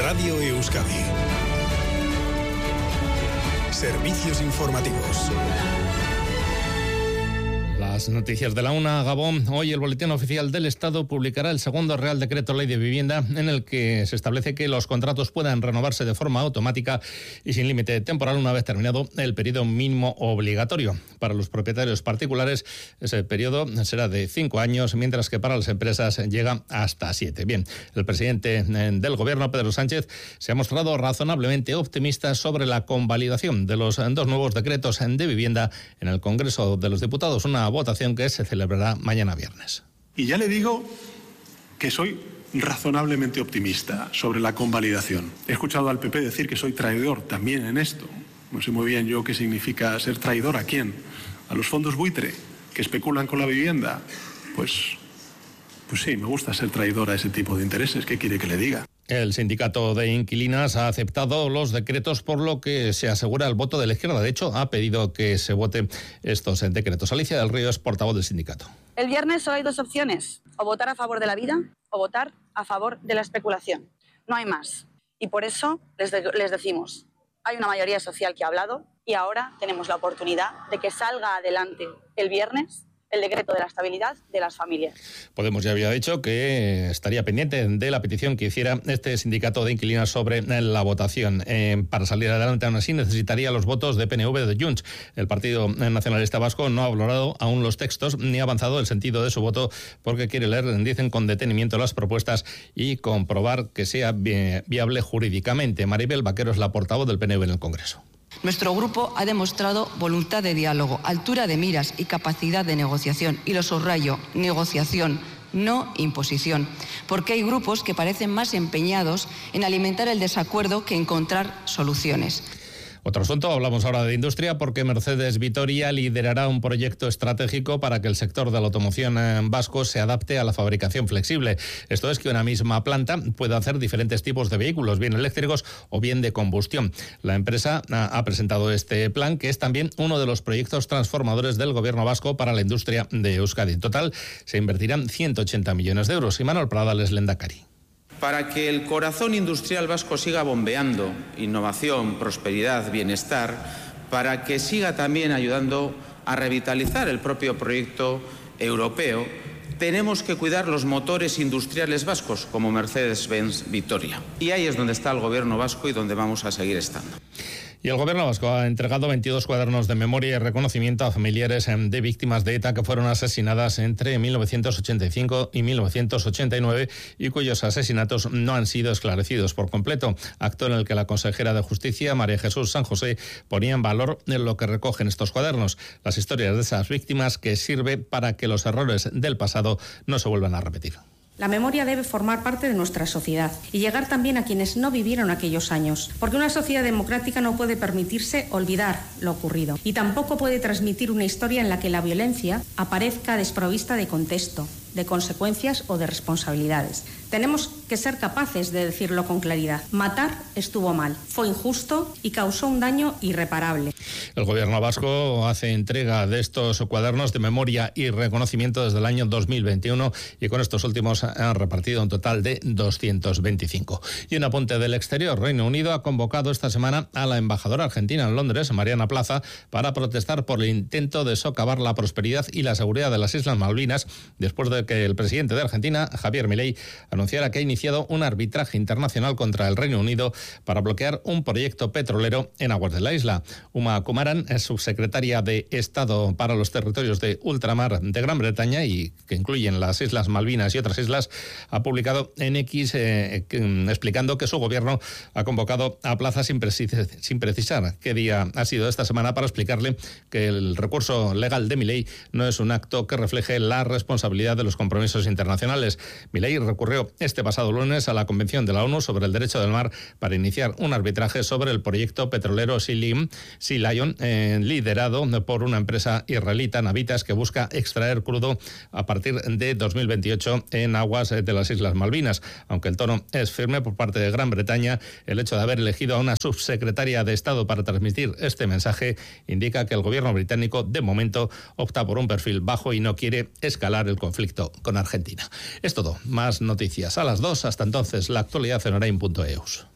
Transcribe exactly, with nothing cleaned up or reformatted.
Radio Euskadi. Servicios informativos. Las noticias de la una, Gabón. Hoy el Boletín Oficial del Estado publicará el segundo Real Decreto Ley de Vivienda, en el que se establece que los contratos puedan renovarse de forma automática y sin límite temporal una vez terminado el periodo mínimo obligatorio. Para los propietarios particulares, ese periodo será de cinco años, mientras que para las empresas llega hasta siete. Bien, el presidente del Gobierno, Pedro Sánchez, se ha mostrado razonablemente optimista sobre la convalidación de los dos nuevos decretos de vivienda en el Congreso de los Diputados, una votación que se celebrará mañana viernes. Y ya le digo que soy razonablemente optimista sobre la convalidación. He escuchado al P P decir que soy traidor también en esto. No sé muy bien yo qué significa ser traidor. ¿A quién? ¿A los fondos buitre que especulan con la vivienda? Pues, pues sí, me gusta ser traidor a ese tipo de intereses. ¿Qué quiere que le diga? El sindicato de inquilinas ha aceptado los decretos, por lo que se asegura el voto de la izquierda. De hecho, ha pedido que se voten estos decretos. Alicia del Río es portavoz del sindicato. El viernes solo hay dos opciones: o votar a favor de la vida o votar a favor de la especulación. No hay más. Y por eso les, de- les decimos, hay una mayoría social que ha hablado y ahora tenemos la oportunidad de que salga adelante el viernes el decreto de la estabilidad de las familias. Podemos ya había dicho que estaría pendiente de la petición que hiciera este sindicato de inquilinas sobre la votación. Eh, para salir adelante, aún así, necesitaría los votos de P N V de Junts. El Partido Nacionalista Vasco no ha valorado aún los textos ni ha avanzado el sentido de su voto, porque quiere leer, dicen, con detenimiento las propuestas y comprobar que sea vi- viable jurídicamente. Maribel Vaquero es la portavoz del P N V en el Congreso. Nuestro grupo ha demostrado voluntad de diálogo, altura de miras y capacidad de negociación. Y lo subrayo, negociación, no imposición. Porque hay grupos que parecen más empeñados en alimentar el desacuerdo que encontrar soluciones. Otro asunto, hablamos ahora de industria, porque Mercedes Vitoria liderará un proyecto estratégico para que el sector de la automoción en vasco se adapte a la fabricación flexible. Esto es, que una misma planta pueda hacer diferentes tipos de vehículos, bien eléctricos o bien de combustión. La empresa ha presentado este plan, que es también uno de los proyectos transformadores del gobierno vasco para la industria de Euskadi. En total, se invertirán ciento ochenta millones de euros. Y Manuel Pradal es lehendakari. Para que el corazón industrial vasco siga bombeando innovación, prosperidad, bienestar, para que siga también ayudando a revitalizar el propio proyecto europeo, tenemos que cuidar los motores industriales vascos, como Mercedes-Benz Vitoria. Y ahí es donde está el gobierno vasco y donde vamos a seguir estando. Y el gobierno vasco ha entregado veintidós cuadernos de memoria y reconocimiento a familiares de víctimas de ETA que fueron asesinadas entre mil novecientos ochenta y cinco y mil novecientos ochenta y nueve y cuyos asesinatos no han sido esclarecidos por completo. Acto en el que la consejera de Justicia, María Jesús San José, ponía en valor en lo que recogen estos cuadernos, las historias de esas víctimas, que sirve para que los errores del pasado no se vuelvan a repetir. La memoria debe formar parte de nuestra sociedad y llegar también a quienes no vivieron aquellos años, porque una sociedad democrática no puede permitirse olvidar lo ocurrido y tampoco puede transmitir una historia en la que la violencia aparezca desprovista de contexto, de consecuencias o de responsabilidades. Tenemos que ser capaces de decirlo con claridad. Matar estuvo mal, fue injusto y causó un daño irreparable. El gobierno vasco hace entrega de estos cuadernos de memoria y reconocimiento desde el año dos mil veintiuno y con estos últimos han repartido un total de doscientos veinticinco. Y un apunte del exterior: Reino Unido ha convocado esta semana a la embajadora argentina en Londres, Mariana Plaza, para protestar por el intento de socavar la prosperidad y la seguridad de las Islas Malvinas, después de que el presidente de Argentina, Javier Milei, anunciara que ha iniciado un arbitraje internacional contra el Reino Unido para bloquear un proyecto petrolero en aguas de la isla. Uma Kumaran es subsecretaria de Estado para los territorios de ultramar de Gran Bretaña, y que incluyen las Islas Malvinas y otras islas, ha publicado en X eh, explicando que su gobierno ha convocado a Plaza sin, precis- sin precisar qué día ha sido esta semana, para explicarle que el recurso legal de Milei no es un acto que refleje la responsabilidad de los compromisos internacionales. Milei recurrió este pasado lunes a la Convención de la ONU sobre el Derecho del Mar para iniciar un arbitraje sobre el proyecto petrolero Sea Lion, eh, liderado por una empresa israelita, Navitas, que busca extraer crudo a partir de dos mil veintiocho en aguas de las Islas Malvinas. Aunque el tono es firme por parte de Gran Bretaña, el hecho de haber elegido a una subsecretaria de Estado para transmitir este mensaje indica que el gobierno británico, de momento, opta por un perfil bajo y no quiere escalar el conflicto con Argentina. Es todo. Más noticias a las dos. Hasta entonces, la actualidad en orain punto eus.